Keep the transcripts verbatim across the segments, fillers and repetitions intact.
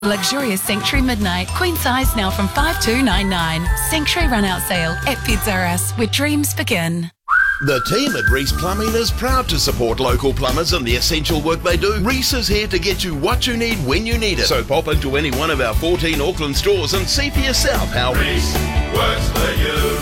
Luxurious Sanctuary Midnight, queen size now from five two nine nine. Sanctuary run out sale at Beds R Us, where dreams begin. The team at Reese Plumbing is proud to support local plumbers and the essential work they do. Reese is here to get you what you need when you need it. So pop into any one of our fourteen Auckland stores and see for yourself how Reese works for you.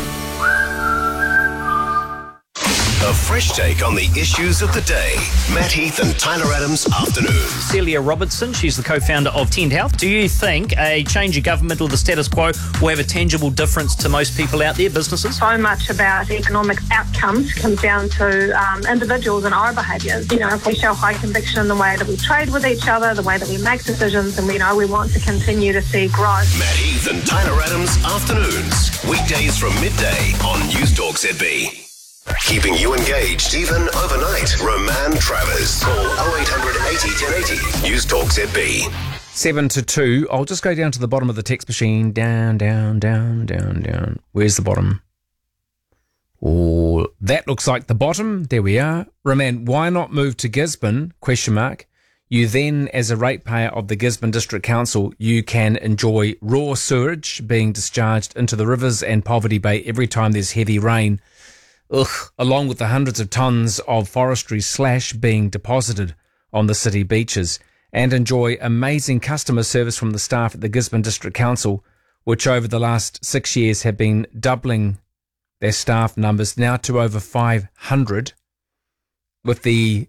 A fresh take on the issues of the day. Matt Heath and Tyler Adams Afternoons. Celia Robertson, she's the co-founder of Tend Health. Do you think a change of government or the status quo will have a tangible difference to most people out there, businesses? So much about economic outcomes comes down to um, individuals and our behaviours. You know, if we show high conviction in the way that we trade with each other, the way that we make decisions, and we know we want to continue to see growth. Matt Heath and Tyler Adams Afternoons. Weekdays from midday on News Talk Z B. Keeping you engaged even overnight. Roman Travers. Call oh eight hundred eighty ten eighty. News Talk Z B. Seven to two. I'll just go down to the bottom of the text machine. Down, down, down, down, down. Where's the bottom? Oh, that looks like the bottom. There we are. Roman, why not move to Gisborne? Question mark. You then, as a ratepayer of the Gisborne District Council, you can enjoy raw sewage being discharged into the rivers and Poverty Bay every time there's heavy rain. Ugh, along with the hundreds of tonnes of forestry slash being deposited on the city beaches, and enjoy amazing customer service from the staff at the Gisborne District Council, which over the last six years have been doubling their staff numbers now to over five hundred, with the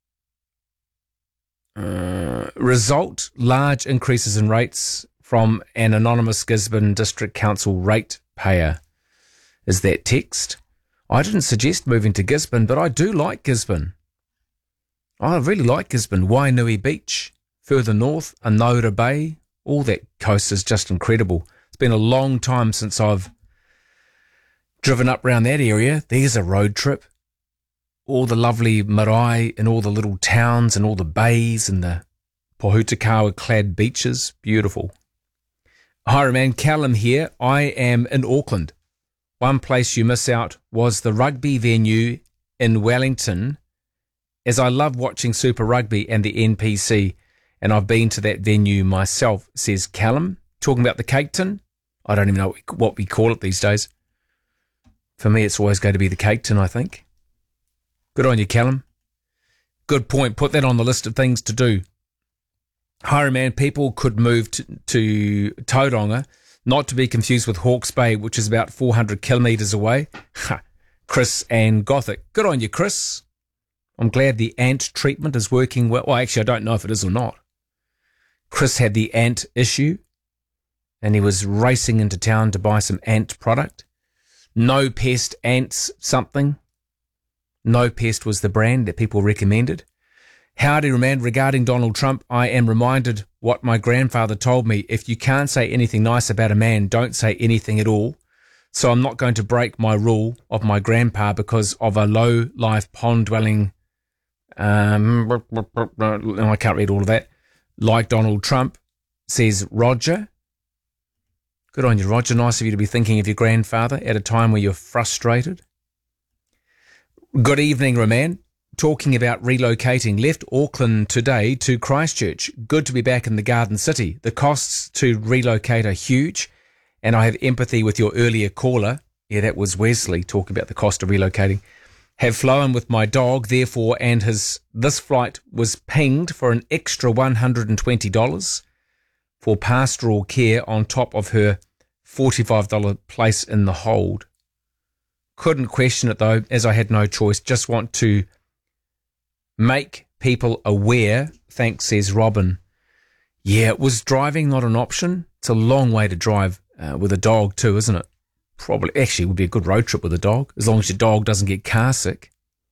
uh, result large increases in rates from an anonymous Gisborne District Council ratepayer. Is that text? I didn't suggest moving to Gisborne, but I do like Gisborne. I really like Gisborne. Wainui Beach, further north, Anora Bay, all that coast is just incredible. It's been a long time since I've driven up around that area. There's a road trip. All the lovely marae and all the little towns and all the bays and the pohutakawa-clad beaches. Beautiful. Hi, man. Callum here. I am in Auckland. One place you miss out was the rugby venue in Wellington, as I love watching Super Rugby and the N P C, and I've been to that venue myself, says Callum. Talking about the Cake Tin, I don't even know what we call it these days. For me, it's always going to be the Cake Tin, I think. Good on you, Callum. Good point. Put that on the list of things to do. Hi, man. People could move to, to Tauranga, not to be confused with Hawke's Bay, which is about four hundred kilometres away. Chris and Gothic. Good on you, Chris. I'm glad the ant treatment is working well. Well, actually, I don't know if it is or not. Chris had the ant issue, and he was racing into town to buy some ant product. No Pest Ants something. No Pest was the brand that people recommended. Howdy, Roman. Regarding Donald Trump, I am reminded what my grandfather told me. If you can't say anything nice about a man, don't say anything at all. So I'm not going to break my rule of my grandpa because of a low-life pond-dwelling, um, I can't read all of that, like Donald Trump, says Roger. Good on you, Roger. Nice of you to be thinking of your grandfather at a time where you're frustrated. Good evening, Roman. Talking about relocating, left Auckland today to Christchurch. Good to be back in the Garden City. The costs to relocate are huge, and I have empathy with your earlier caller. Yeah, that was Wesley talking about the cost of relocating. Have flown with my dog, therefore, and his this flight was pinged for an extra one hundred twenty dollars for pastoral care on top of her forty-five dollars place in the hold. Couldn't question it, though, as I had no choice. Just want to make people aware, thanks, says Robin. Yeah, was driving not an option? It's a long way to drive uh, with a dog too, isn't it? Probably, actually, it would be a good road trip with a dog, as long as your dog doesn't get car sick.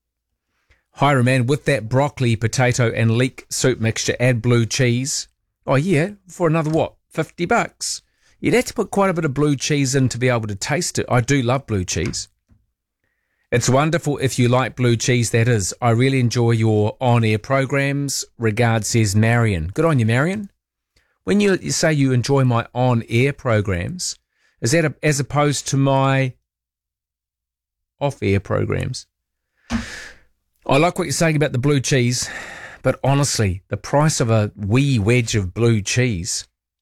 Hi, Roman, with that broccoli, potato and leek soup mixture, add blue cheese. Oh, yeah, for another, what, fifty bucks? You'd have to put quite a bit of blue cheese in to be able to taste it. I do love blue cheese. It's wonderful if you like blue cheese, that is. I really enjoy your on-air programs. Regards, says Marion. Good on you, Marion. When you, you say you enjoy my on-air programs, is that a, as opposed to my off-air programs? I like what you're saying about the blue cheese, but honestly, the price of a wee wedge of blue cheese,